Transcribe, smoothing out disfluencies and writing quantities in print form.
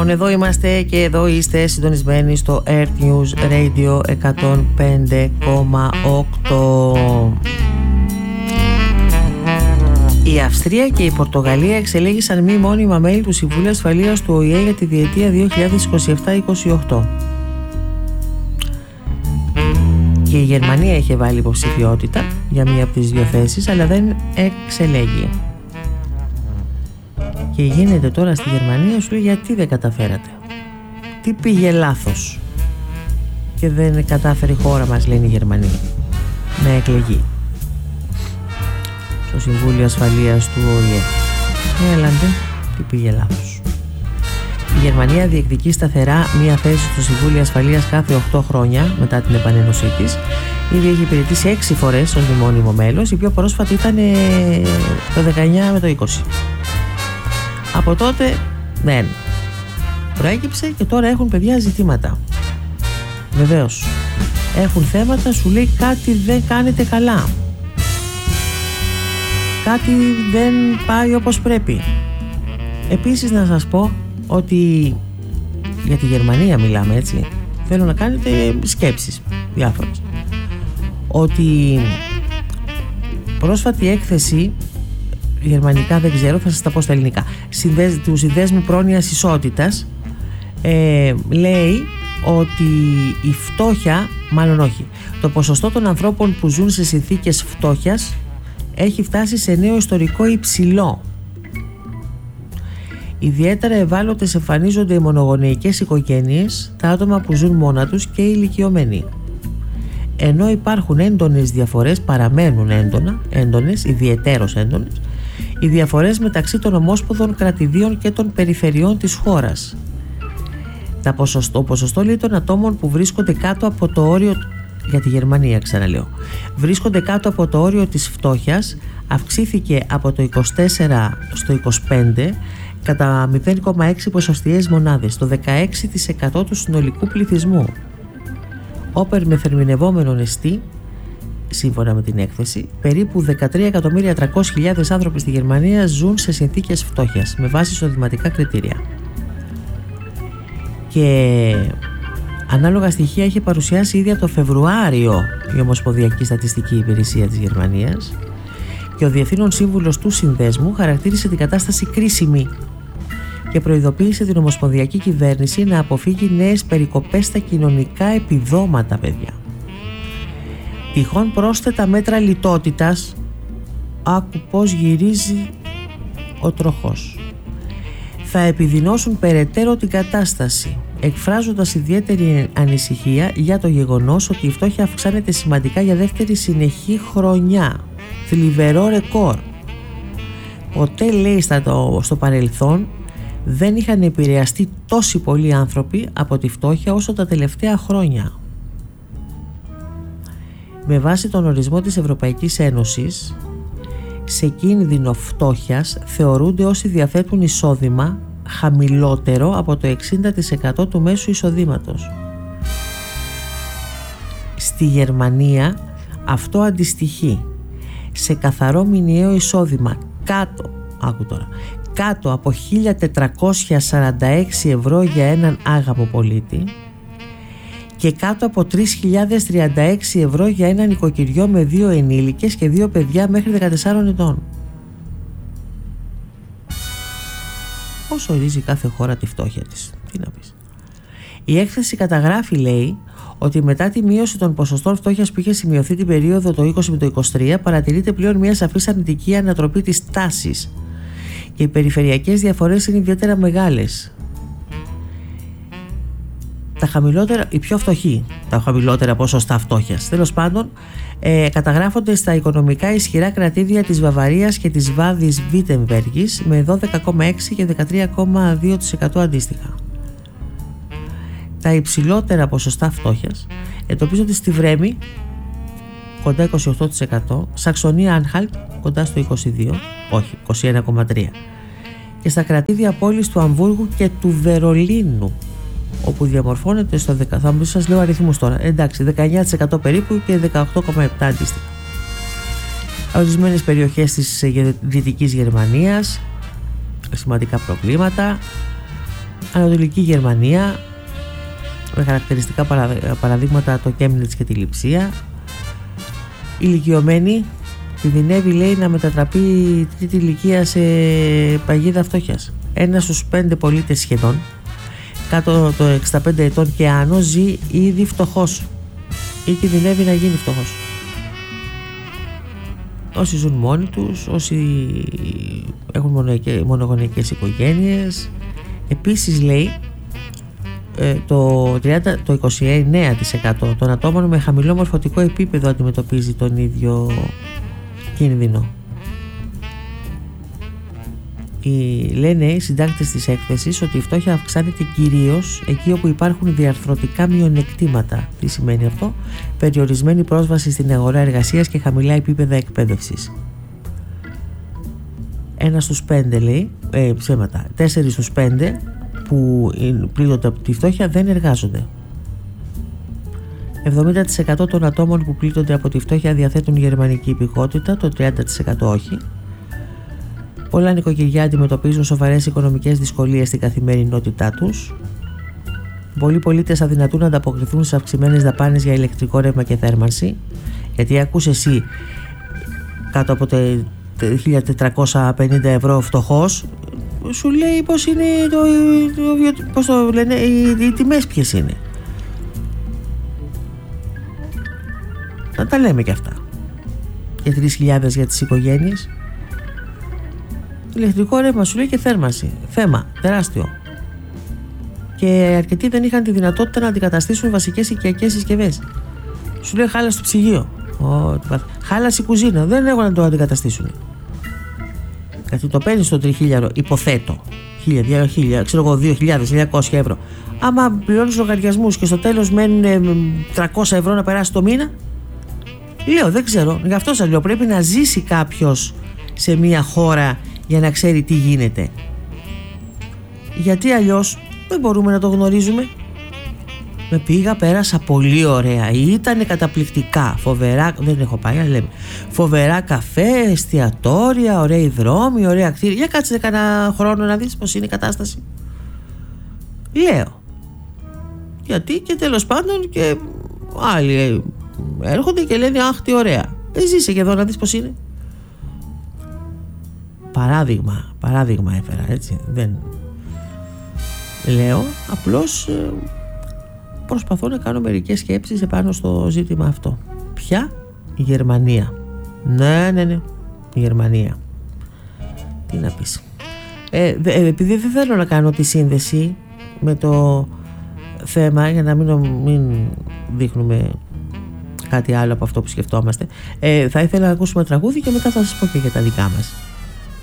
Λοιπόν, εδώ είμαστε και εδώ είστε συντονισμένοι στο Earth News Radio 105,8. Η Αυστρία και η Πορτογαλία εξελέγησαν μη μόνιμα μέλη του Συμβουλίου Ασφαλείας του ΟΗΕ για τη διετία 2027-28. Και η Γερμανία είχε βάλει υποψηφιότητα για μία από τις δύο θέσεις, αλλά δεν εξελέγει. Και γίνεται τώρα στη Γερμανία, σου λέει, γιατί δεν καταφέρατε, τι πήγε λάθος και δεν κατάφερε η χώρα μας, λένε οι Γερμανοί, να εκλεγεί στο Συμβούλιο Ασφαλείας του ΟΗΕ. Έλαντε, τι πήγε λάθος. Η Γερμανία διεκδικεί σταθερά μία θέση στο Συμβούλιο Ασφαλείας κάθε 8 χρόνια μετά την επανένωσή της. Ήδη έχει υπηρετήσει 6 φορές ως μόνιμο μέλος. Η πιο πρόσφατη ήταν το 19 με το 20. Από τότε δεν προέκυψε και τώρα έχουν, παιδιά, ζητήματα. Βεβαίως έχουν θέματα, σου λέει κάτι δεν κάνετε καλά, κάτι δεν πάει όπως πρέπει. Επίσης να σας πω ότι για τη Γερμανία μιλάμε, έτσι, θέλω να κάνετε σκέψεις διάφορες, ότι πρόσφατη έκθεση γερμανικά, δεν ξέρω, θα σας τα πω στα ελληνικά, του Συνδέσμου Πρόνοιας Ισότητας, λέει ότι η φτώχεια, μάλλον όχι, το ποσοστό των ανθρώπων που ζουν σε συνθήκες φτώχειας έχει φτάσει σε νέο ιστορικό υψηλό. Ιδιαίτερα ευάλωτες εμφανίζονται οι μονογονεϊκές οικογένειες, τα άτομα που ζουν μόνα τους και οι ηλικιωμένοι. Ενώ υπάρχουν έντονες διαφορές, παραμένουν έντονες, ιδιαιτέρως έντονες, οι διαφορές μεταξύ των ομόσπονδων κρατηδίων και των περιφερειών της χώρας. Το ποσοστό, λέει, των ατόμων που βρίσκονται κάτω από το όριο, για τη Γερμανία ξαναλέω, βρίσκονται κάτω από το όριο της φτώχειας, αυξήθηκε από το 24 στο 25 κατά 0,6 ποσοστιαίες μονάδες, το 16% του συνολικού πληθυσμού. Όπερ με θερμινευόμενον εστί, σύμφωνα με την έκθεση, περίπου 13.300.000 άνθρωποι στη Γερμανία ζουν σε συνθήκες φτώχειας με βάση εισοδηματικά κριτήρια. Και ανάλογα στοιχεία έχει παρουσιάσει ήδη από το Φεβρουάριο η Ομοσπονδιακή Στατιστική Υπηρεσία της Γερμανίας, και ο Διευθύνων Σύμβουλος του Συνδέσμου χαρακτήρισε την κατάσταση κρίσιμη και προειδοποίησε την Ομοσπονδιακή Κυβέρνηση να αποφύγει νέες περικοπές στα κοινωνικά επιδόματα, παιδιά. Τυχόν πρόσθετα μέτρα λιτότητας, άκου πως γυρίζει ο τροχός, θα επιδεινώσουν περαιτέρω την κατάσταση, εκφράζοντας ιδιαίτερη ανησυχία για το γεγονός ότι η φτώχεια αυξάνεται σημαντικά για δεύτερη συνεχή χρονιά. Θλιβερό ρεκόρ. Ποτέ, λέει, στο παρελθόν δεν είχαν επηρεαστεί τόσοι πολλοί άνθρωποι από τη φτώχεια όσο τα τελευταία χρόνια. Με βάση τον ορισμό της Ευρωπαϊκής Ένωσης, σε κίνδυνο φτώχειας θεωρούνται όσοι διαθέτουν εισόδημα χαμηλότερο από το 60% του μέσου εισοδήματος. Στη Γερμανία αυτό αντιστοιχεί σε καθαρό μηνιαίο εισόδημα κάτω από 1.446 ευρώ για έναν άγαμο πολίτη και κάτω από 3.036 ευρώ για ένα νοικοκυριό με 2 ενήλικες και 2 παιδιά μέχρι 14 ετών. Πώς ορίζει κάθε χώρα τη φτώχεια της, τι να πεις. Η έκθεση καταγράφει, λέει, ότι μετά τη μείωση των ποσοστών φτώχειας που είχε σημειωθεί την περίοδο το 20 με το 23, παρατηρείται πλέον μια σαφής αρνητική ανατροπή της τάσης και οι περιφερειακές διαφορές είναι ιδιαίτερα μεγάλες. Οι πιο φτωχοί, τα χαμηλότερα ποσοστά φτώχειας, τέλος πάντων, καταγράφονται στα οικονομικά ισχυρά κρατήδια της Βαβαρίας και της Βάδης Βίτεμβέργης με 12,6% και 13,2% αντίστοιχα. Τα υψηλότερα ποσοστά φτώχειας εντοπίζονται στη Βρέμη, κοντά 28%, Σαξονία Άνχαλτ, κοντά στο 21,3%, και στα κρατήδια πόλης του Αμβούργου και του Βερολίνου, όπου διαμορφώνεται στο 10%, θα μου σας λέω αριθμούς τώρα, εντάξει, 19% περίπου και 18,7% αντίστοιχα. Ορισμένες περιοχές της Δυτικής Γερμανίας, σημαντικά προβλήματα, Ανατολική Γερμανία, με χαρακτηριστικά παραδείγματα το Κέμνιτς και τη Λειψία. Ηλικιωμένοι, κινδυνεύει, λέει, να μετατραπεί η τρίτη ηλικία σε παγίδα φτώχειας. 1 στους 5 πολίτες σχεδόν κάτω το 65 ετών και άνω ζει ήδη φτωχός ή κινδυνεύει να γίνει φτωχός. Όσοι ζουν μόνοι τους, όσοι έχουν μονογονεϊκές οικογένειες. Επίσης, λέει, το 29% των ατόμων με χαμηλό μορφωτικό επίπεδο αντιμετωπίζει τον ίδιο κίνδυνο. Λένε οι συντάκτες της έκθεσης ότι η φτώχεια αυξάνεται κυρίως εκεί όπου υπάρχουν διαρθρωτικά μειονεκτήματα. Τι σημαίνει αυτό? Περιορισμένη πρόσβαση στην αγορά εργασίας και χαμηλά επίπεδα εκπαίδευσης. 1 στους 5, λέει, ψέματα, 4 στους 5 που πλήττονται από τη φτώχεια δεν εργάζονται. 70% των ατόμων που πλήττονται από τη φτώχεια διαθέτουν γερμανική υπηκότητα, το 30% όχι. Πολλά νοικοκυριά αντιμετωπίζουν σοβαρές οικονομικές δυσκολίες στην καθημερινότητά τους. Πολλοί πολίτες αδυνατούν να ανταποκριθούν στις αυξημένες δαπάνες για ηλεκτρικό ρεύμα και θέρμανση. Γιατί ακούς εσύ κάτω από τα 1.450 ευρώ φτωχός, σου λέει πώς είναι πώς το λένε, οι τιμές ποιες είναι. Να τα λέμε και αυτά. Για 3.000 για τις οικογένειες. Ηλεκτρικό ρεύμα σου λέει και θέρμανση. Θέμα τεράστιο. Και αρκετοί δεν είχαν τη δυνατότητα να αντικαταστήσουν βασικές οικιακές συσκευές. Σου λέει χάλασε το ψυγείο. Χάλασε η κουζίνα. Δεν έχουν να το αντικαταστήσουν. Γιατί το παίρνεις στο 3.000, υποθέτω. 2.900 ευρώ. Άμα πληρώνεις λογαριασμούς και στο τέλος μένουν 300 ευρώ να περάσει το μήνα. Λέω, δεν ξέρω. Γι' αυτό σας λέω, πρέπει να ζήσει κάποιος σε μια χώρα για να ξέρει τι γίνεται. Γιατί αλλιώς δεν μπορούμε να το γνωρίζουμε. Με πήγα, πέρασα πολύ ωραία. Ήτανε καταπληκτικά. Φοβερά, δεν έχω πάει, αλλά λέμε. Φοβερά καφέ, εστιατόρια, ωραίοι δρόμοι, ωραία κτίρια. Για κάτσε κανένα χρόνο να δεις πως είναι η κατάσταση. Λέω. Γιατί και τέλος πάντων και άλλοι έρχονται και λένε αχ τι ωραία. Ζήσε και εδώ να δεις πως είναι. Παράδειγμα έφερα, έτσι. Δεν λέω, απλώς προσπαθώ να κάνω μερικές σκέψεις επάνω στο ζήτημα αυτό. Ποια? Η Γερμανία. Ναι, η Γερμανία. Τι να πεις. Επειδή δεν θέλω να κάνω τη σύνδεση με το θέμα, για να μην δείχνουμε κάτι άλλο από αυτό που σκεφτόμαστε, θα ήθελα να ακούσουμε τραγούδι και μετά θα σας πω και για τα δικά μας.